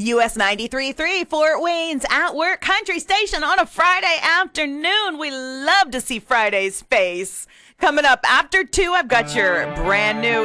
US 93.3, Fort Wayne's At Work Country Station on a Friday afternoon. We love to see Friday's face. Coming up after 2, I've got your brand new